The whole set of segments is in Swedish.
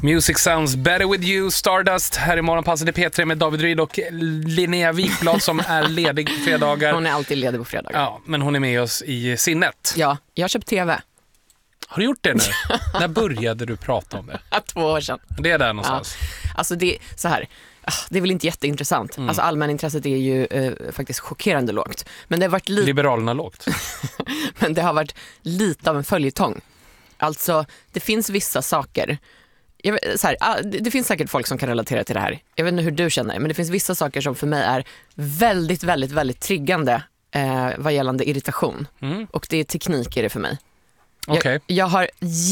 Music sounds better with you, Stardust. Här i morgonpasset i P3 med David Ryd och Linnea Wikblad som är ledig på fredagar. Hon är alltid ledig på fredagar. Ja, men hon är med oss i sinnet. Ja, jag har köpt tv. Har du gjort det nu? När började du prata om det? 2 år sedan. Det är där någonstans. Ja. Alltså det, så här, det är väl inte jätteintressant. Alltså allmänintresset är ju faktiskt chockerande lågt. Men det har varit Liberalerna lågt. Men det har varit lite av en följetong. Alltså, det finns vissa saker. Det finns säkert folk som kan relatera till det här. Jag vet inte hur du känner, men det finns vissa saker som för mig är väldigt, väldigt, väldigt triggande vad gällande irritation. Och det är teknik i det för mig. Okay. Jag har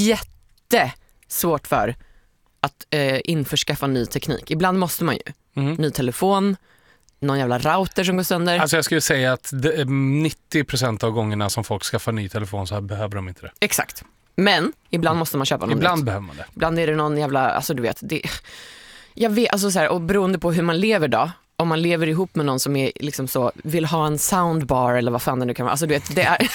jättesvårt för att införskaffa ny teknik. Ibland måste man ju. Ny telefon, någon jävla router som går sönder. Alltså jag skulle säga att 90% av gångerna som folk skaffar ny telefon så behöver de inte det. Exakt. Men ibland måste man köpa något Ibland nytt. behöver man det. Ibland är det någon jävla, alltså du vet, jag vet, alltså så här, och beroende på hur man lever då, om man lever ihop med någon som är liksom så, vill ha en soundbar eller vad fan det nu kan vara, alltså du vet, det är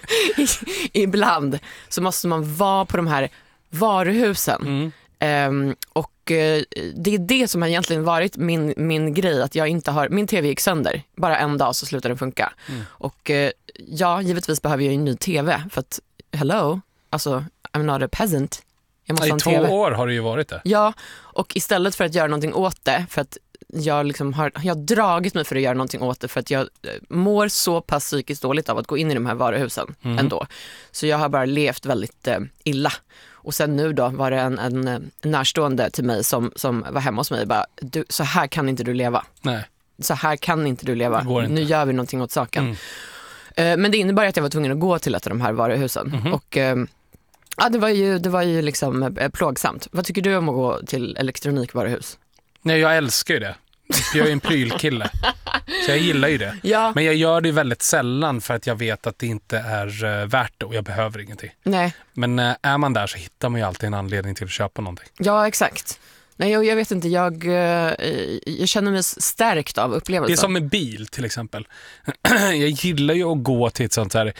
ibland så måste man vara på de här varuhusen. Och det är det som har egentligen varit min grej, att jag inte har, min tv gick sönder, bara en dag så slutade den funka. Och ja, givetvis behöver jag en ny tv för att, hello, alltså I'm not a peasant. Jag måste ha en 2 TV. år har det ju varit det. Ja, och istället för att göra någonting åt det, för att jag liksom har dragit mig för att göra någonting åt det, för att jag mår så pass psykiskt dåligt av att gå in i de här varuhusen ändå. Så jag har bara levt väldigt illa. Och sen nu då var det en närstående till mig som var hemma hos mig och bara, så här kan inte du leva. Nej. Så här kan inte du leva. Nu gör vi någonting åt saken. Men det innebar att jag var tvungen att gå till ett av de här varuhusen. Och ja, det var ju liksom plågsamt. Vad tycker du om att gå till elektronikvaruhus? Nej, jag älskar ju det. Jag är en prylkille. Så jag gillar ju det. Ja. Men jag gör det väldigt sällan för att jag vet att det inte är värt det och jag behöver ingenting. Nej. Men är man där så hittar man ju alltid en anledning till att köpa någonting. Ja, exakt. Nej, jag vet inte, jag känner mig stärkt av upplevelsen. Det är som med bil till exempel. Jag gillar ju att gå till ett sånt här,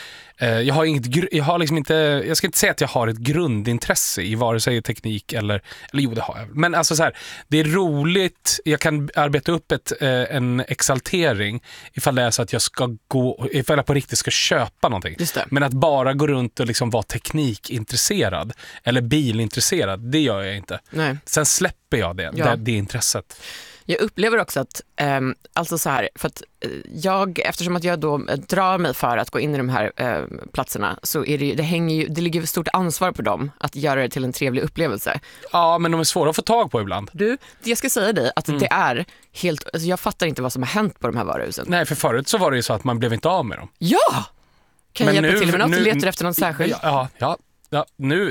jag ska inte säga att jag har ett grundintresse i vare sig teknik eller jo, det har jag. Men alltså så här, det är roligt, jag kan arbeta upp en exaltering ifall det är så att jag ska ifall jag på riktigt ska köpa någonting. Men att bara gå runt och liksom vara teknikintresserad eller bilintresserad, det gör jag inte. Nej. Sen släpper jag det intresset. Jag upplever också att, alltså så här, för att eftersom att jag då drar mig för att gå in i de här platserna, så är det ligger ett stort ansvar på dem att göra det till en trevlig upplevelse. Ja, men de är svåra att få tag på ibland. Jag ska säga dig att det är helt, alltså jag fattar inte vad som har hänt på de här varuhusen. Nej, för förut så var det ju så att man blev inte av med dem. Ja! Kan jag hjälpa till med något? Du letar efter något särskilt? Ja, nu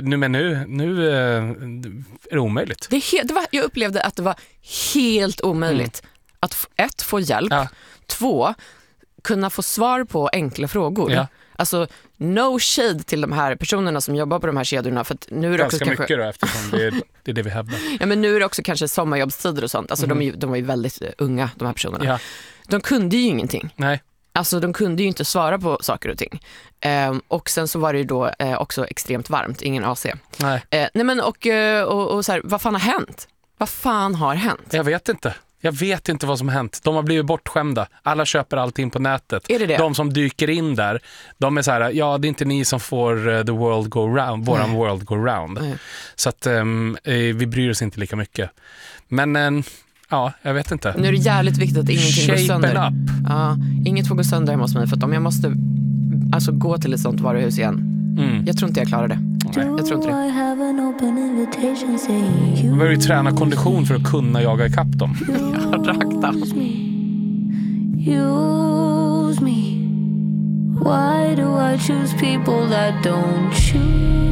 är det omöjligt. Jag upplevde att det var helt omöjligt att få hjälp, 2 kunna få svar på enkla frågor. Ja. Alltså no shade till de här personerna som jobbar på de här kedjorna, för att nu är det ganska också mycket då, eftersom det är det vi hävdar. Ja, men nu är det också kanske sommarjobbstider och sånt. Alltså de var ju väldigt unga, de här personerna. Ja. De kunde ju ingenting. Nej. Alltså de kunde ju inte svara på saker och ting. Och sen så var det ju då också extremt varmt, ingen AC. Nej. Nej men och så här, vad fan har hänt? Vad fan har hänt? Jag vet inte vad som har hänt. De har blivit bortskämda. Alla köper allting på nätet. Är det? De som dyker in där, de är så här, ja, det är inte ni som får the world go round, våran world go round. Så att vi bryr oss inte lika mycket. Men ja, jag vet inte. Nu är det jävligt viktigt att ingenting går sönder. Up. Ja, inget får gå sönder hemma hos mig, för att om jag måste gå till ett sånt varuhus igen, jag tror inte jag klarar det. Nej. Jag tror inte det. Man behöver ju träna kondition för att kunna jaga ikapp dem. Ja, rakt av. Use me. Why do I choose people that don't choose?